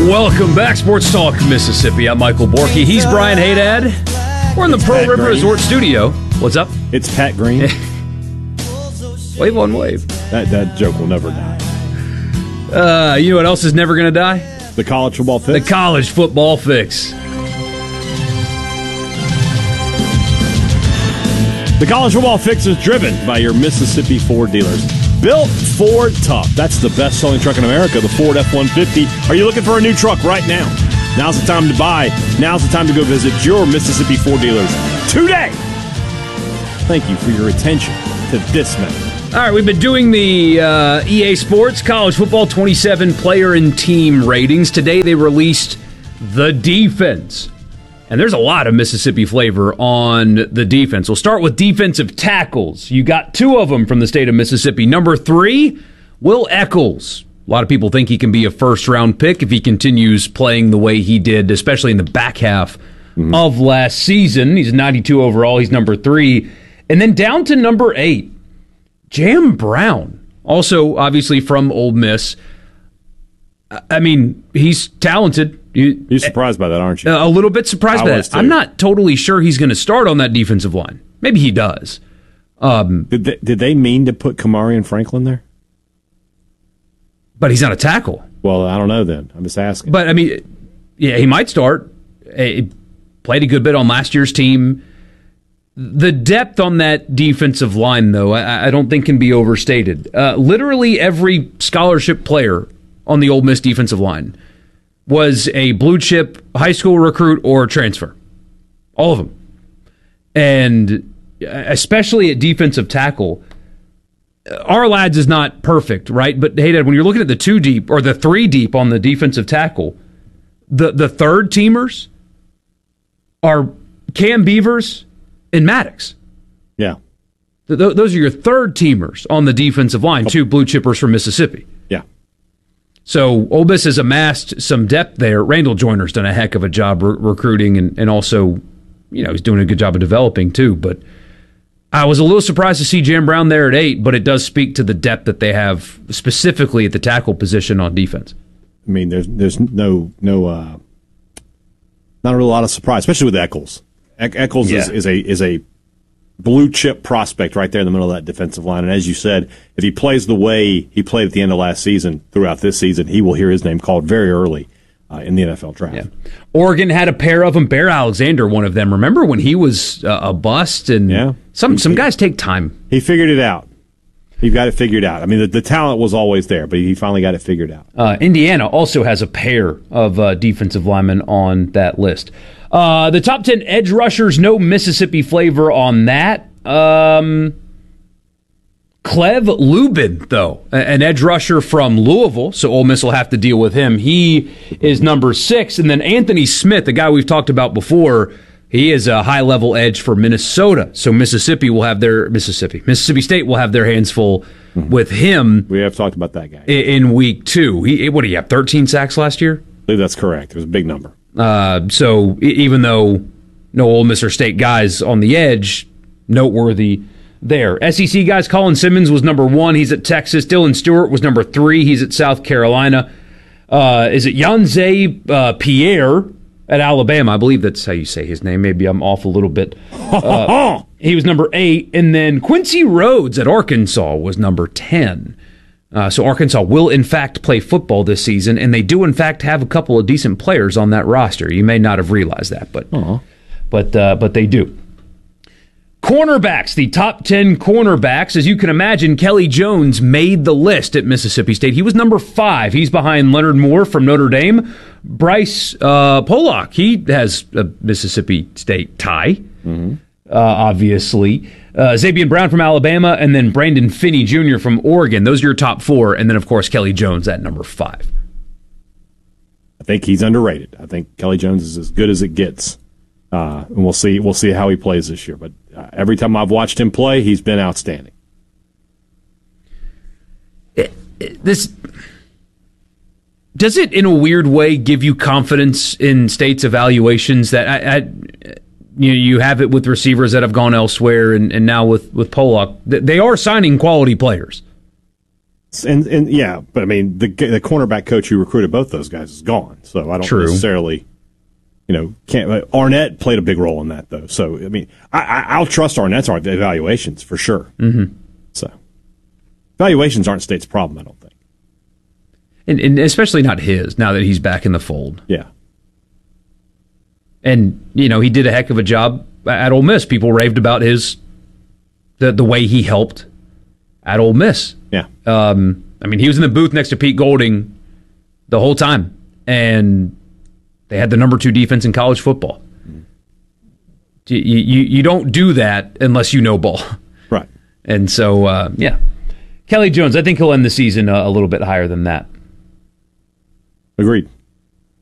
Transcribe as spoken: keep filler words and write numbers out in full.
Welcome back, Sports Talk Mississippi. I'm Michael Borky. He's Brian Haydad. We're in the It's Pearl Pat River Green. Resort Studio. What's up? It's Pat Green. Wave on wave. that that joke will never die. Uh, you know what else is never going to die? The college football The fix. college football fix. The college football fix is driven by your Mississippi Ford dealers. Built Ford Tough. That's the best-selling truck in America, the Ford F one fifty. Are you looking for a new truck right now? Now's the time to buy. Now's the time to go visit your Mississippi Ford dealers today. Thank you for your attention to this message. All right, we've been doing the uh, E A Sports College Football twenty-seven player and team ratings. Today they released the defense. And there's a lot of Mississippi flavor on the defense. We'll start with defensive tackles. You got two of them from the state of Mississippi. Number three, Will Eccles. A lot of people think he can be a first-round pick if he continues playing the way he did, especially in the back half mm-hmm. of last season. He's ninety-two overall. He's number three. And then down to number eight, Jam Brown. Also, obviously, from Ole Miss. I mean, he's talented. You, You're surprised by that, aren't you? A little bit surprised I by was that. too. I'm not totally sure he's going to start on that defensive line. Maybe he does. Um, Did they, did they mean to put Kamarian Franklin there? but he's not a tackle. Well, I don't know then. I'm just asking. But, I mean, yeah, he might start. He played a good bit on last year's team. The depth on that defensive line, though, I, I don't think can be overstated. Uh, literally every scholarship player on the Ole Miss defensive line was a blue-chip high school recruit or transfer. All of them. And especially at defensive tackle, our lads is not perfect, right? But, hey, Dad, when you're looking at the two deep or the three deep on the defensive tackle, the, the third teamers are Cam Beavers and Maddox. Yeah. Th- th- those are your third teamers on the defensive line, two blue chippers from Mississippi. Yeah. So Ole Miss has amassed some depth there. Randall Joyner's done a heck of a job re- recruiting and, and also, you know, he's doing a good job of developing too. But I was a little surprised to see Jam Brown there at eight, but it does speak to the depth that they have specifically at the tackle position on defense. I mean, there's there's no no uh, not a real lot of surprise, especially with Eccles. E- Eccles Yeah. is, is a is a blue chip prospect right there in the middle of that defensive line. And as you said, if he plays the way he played at the end of last season throughout this season, he will hear his name called very early uh, in the N F L draft. Yeah. Oregon had a pair of them. Bear Alexander, one of them. Remember when he was uh, a bust? And Yeah. some some guys take time. He figured it out. He got it figured out. I mean, the, the talent was always there, but he finally got it figured out. Uh, Indiana also has a pair of uh, defensive linemen on that list. Uh, the top ten edge rushers, no Mississippi flavor on that. Um, Clev Lubin, though, an edge rusher from Louisville, so Ole Miss will have to deal with him. He is number six. And then Anthony Smith, the guy we've talked about before, he is a high-level edge for Minnesota. So Mississippi will have their, Mississippi, Mississippi State will have their hands full mm-hmm. with him. We have talked about that guy. In, in week two. He, what did he have, thirteen sacks last year? I believe that's correct. It was a big number. Uh, so e- even though no Ole Miss or State guys on the edge, noteworthy there. S E C guys, Colin Simmons was number one. He's at Texas. Dylan Stewart was number three. He's at South Carolina. Uh, is it Yanze uh, Pierre at Alabama? I believe that's how you say his name. Maybe I'm off a little bit. Uh, he was number eight. And then Quincy Rhodes at Arkansas was number ten. Uh, so Arkansas will, in fact, play football this season, and they do, in fact, have a couple of decent players on that roster. You may not have realized that, but uh-huh. but uh, but they do. Cornerbacks, the top ten cornerbacks. As you can imagine, Kelly Jones made the list at Mississippi State. He was number five. He's behind Leonard Moore from Notre Dame. Bryce uh, Pollock, he has a Mississippi State tie, mm-hmm. uh, obviously. Uh, Xavier Brown from Alabama, and then Brandon Finney Junior from Oregon. Those are your top four. And then, of course, Kelly Jones at number five. I think he's underrated. I think Kelly Jones is as good as it gets. Uh, and we'll see we'll see how he plays this year. But uh, every time I've watched him play, he's been outstanding. It, it, this does it, in a weird way, give you confidence in State's evaluations that I, I you you have it with receivers that have gone elsewhere, and, and now with with Pollock, they are signing quality players. And and yeah, but I mean the the cornerback coach who recruited both those guys is gone, so I don't True. necessarily, you know, can't. Arnett played a big role in that though, so I mean I, I, I'll trust Arnett's evaluations for sure. Mm-hmm. So evaluations aren't State's problem, I don't think, and, and especially not his. Now that he's back in the fold, yeah. And you know he did a heck of a job at Ole Miss. People raved about his the the way he helped at Ole Miss. Yeah. Um, I mean, he was in the booth next to Pete Golding the whole time, and they had the number two defense in college football. You, you, you don't do that unless you know ball. Right. And so, uh, yeah. Kelly Jones, I think he'll end the season a, a little bit higher than that. Agreed.